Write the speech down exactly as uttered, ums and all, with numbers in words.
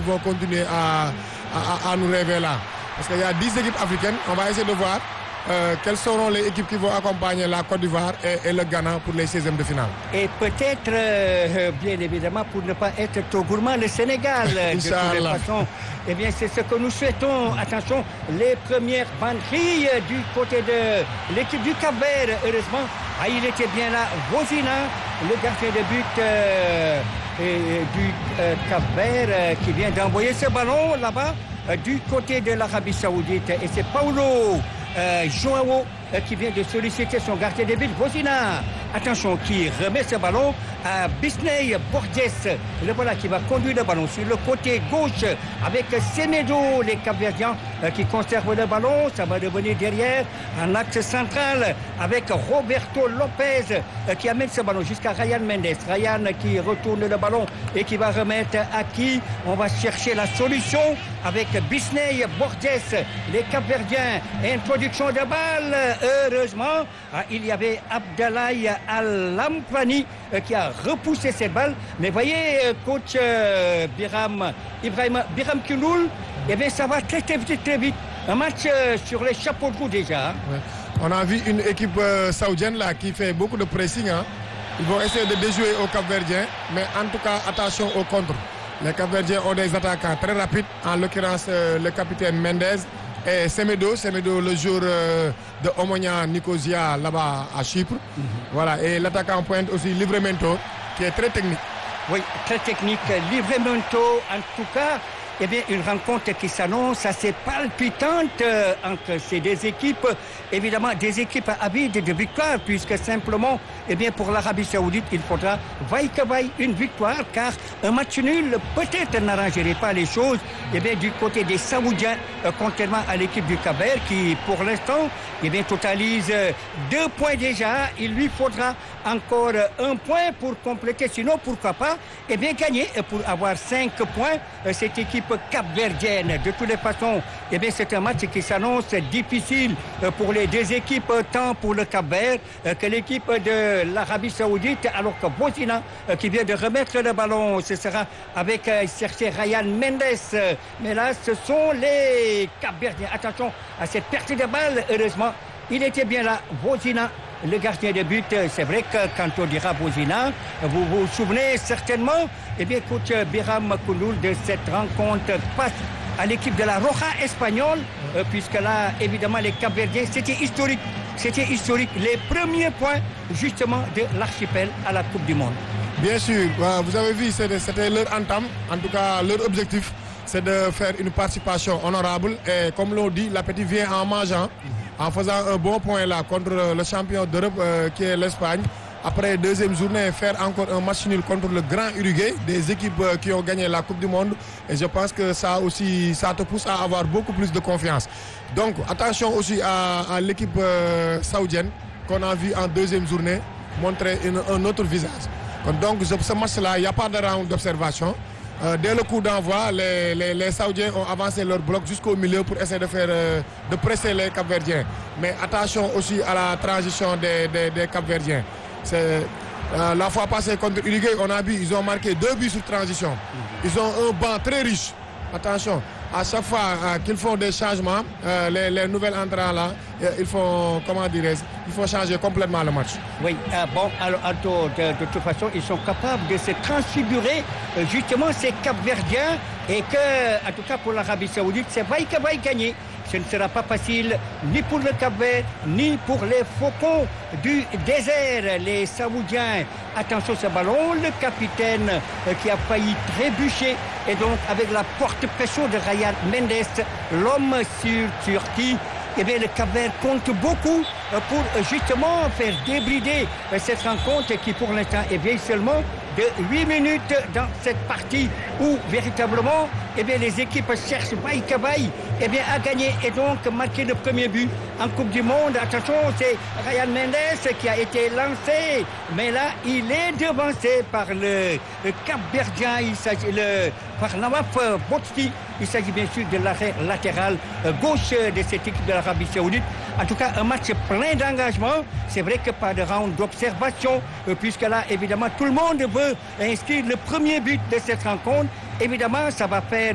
vont continuer à, à, à nous rêver là. Parce qu'il y a dix équipes africaines. On va essayer de voir euh, quelles seront les équipes qui vont accompagner la Côte d'Ivoire et, et le Ghana pour les seizièmes de finale. Et peut-être, euh, bien évidemment, pour ne pas être trop gourmand, le Sénégal. De toutes les façons, eh bien, c'est ce que nous souhaitons. Attention, les premières banderilles du côté de l'équipe du Cap-Vert, heureusement. Ah, il était bien là, Vozina, le gardien de but euh, et, du euh, Cap-Vert, euh, qui vient d'envoyer ce ballon là-bas euh, du côté de l'Arabie Saoudite. Et c'est Paulo euh, Joao euh, qui vient de solliciter son gardien de but, Vozina. Attention, qui remet ce ballon à Bisney Borges. Le voilà qui va conduire le ballon sur le côté gauche avec Semedo, les Cap-Verdiens euh, qui conservent le ballon. Ça va revenir derrière en axe central avec Roberto Lopez euh, qui amène ce ballon jusqu'à Ryan Mendes. Ryan qui retourne le ballon et qui va remettre à qui? On va chercher la solution avec Bisney Borges. Les Cap-Verdiens, introduction de balle. Heureusement, ah, il y avait Abdoulaye Al-Lamprani euh, qui a repoussé cette balle. Mais voyez, euh, coach euh, Biram, Ibrahim Biram Kounoul, eh bien, ça va très, très vite, très vite. Un match euh, sur les chapeaux de roue déjà. Hein. Ouais. On a vu une équipe euh, saoudienne là qui fait beaucoup de pressing. Hein. Ils vont essayer de déjouer aux Cap-Verdiens, mais en tout cas, attention au contre. Les Cap-Verdiens ont des attaquants très rapides, en l'occurrence euh, le capitaine Mendes et Semedo, Semedo le jour euh, de Omonia Nicosia là-bas à Chypre. Mm-hmm. Voilà, et l'attaquant pointe aussi Livramento qui est très technique. Oui, très technique. Livramento, en tout cas, eh bien, une rencontre qui s'annonce assez palpitante euh, entre ces deux équipes. Évidemment, des équipes avides de victoire, puisque simplement, eh bien, pour l'Arabie Saoudite, il faudra vaille que vaille une victoire, car un match nul peut-être n'arrangerait pas les choses. Eh bien, du côté des Saoudiens, euh, contrairement à l'équipe du Cap-Vert, qui pour l'instant, eh bien, totalise euh, deux points déjà. Il lui faudra encore euh, un point pour compléter. Sinon, pourquoi pas, eh bien, gagner pour avoir cinq points. Euh, cette équipe cap-verdienne. De toutes les façons, eh bien, c'est un match qui s'annonce difficile pour les deux équipes, tant pour le Cap-Vert que l'équipe de l'Arabie Saoudite, alors que Vozina, qui vient de remettre le ballon, ce sera avec chercher Ryan Mendes. Mais là, ce sont les Cap-Verdiens. Attention à cette perte de balle, heureusement. Il était bien là, Vozina, le gardien de but. C'est vrai que quand on dira Vozina, vous vous souvenez certainement, eh bien, coach Biram Kounoul, de cette rencontre face à l'équipe de la Roja espagnole, euh, puisque là, évidemment, les Cap-Verdiens, c'était historique. C'était historique. Les premiers points, justement, de l'archipel à la Coupe du Monde. Bien sûr, vous avez vu, c'était leur entame, en tout cas, leur objectif, c'est de faire une participation honorable. Et comme l'on dit, l'appétit vient en mangeant. En faisant un bon point là contre le champion d'Europe euh, qui est l'Espagne. Après deuxième journée, faire encore un match nul contre le Grand Uruguay, des équipes euh, qui ont gagné la Coupe du Monde. Et je pense que ça aussi, ça te pousse à avoir beaucoup plus de confiance. Donc attention aussi à, à l'équipe euh, saoudienne qu'on a vu en deuxième journée montrer une, un autre visage. Donc ce match-là, il n'y a pas de round d'observation. Euh, dès le coup d'envoi, les, les, les Saoudiens ont avancé leur bloc jusqu'au milieu pour essayer de faire, euh, de presser les Cap-Verdiens. Mais attention aussi à la transition des, des, des Cap-Verdiens. C'est, euh, la fois passée contre Uruguay, on a vu, ils ont marqué deux buts sur transition. Ils ont un banc très riche. Attention, à chaque fois euh, qu'ils font des changements, euh, les, les nouvelles entrants là, euh, ils font, comment dirais-je, il faut changer complètement le match. Oui, euh, bon, alors, alors de, de toute façon, ils sont capables de se transfigurer, euh, justement, ces Cap-Verdiens, et que, en tout cas pour l'Arabie Saoudite, c'est vaille que vaille gagner. Ce ne sera pas facile ni pour le Cap-Vert, ni pour les Faucons du désert, les Saoudiens. Attention ce ballon, le capitaine euh, qui a failli trébucher. Et donc avec la porte-pression de Ryan Mendes, l'homme sur Turquie, eh bien, le Cap-Vert compte beaucoup pour justement faire débrider cette rencontre qui pour l'instant est vieille seulement de huit minutes dans cette partie où véritablement eh bien, les équipes cherchent vaille que vaille eh bien, à gagner et donc marquer le premier but en Coupe du Monde. Attention, c'est Ryan Mendes qui a été lancé, mais là il est devancé par le, le Cap-Verdien, il s'agit le par Nawaf Botski. Il s'agit bien sûr de l'arrêt latéral gauche de cette équipe de l'Arabie Saoudite. En tout cas, un match plein d'engagement. C'est vrai que pas de round d'observation, puisque là, évidemment, tout le monde veut inscrire le premier but de cette rencontre. Évidemment, ça va faire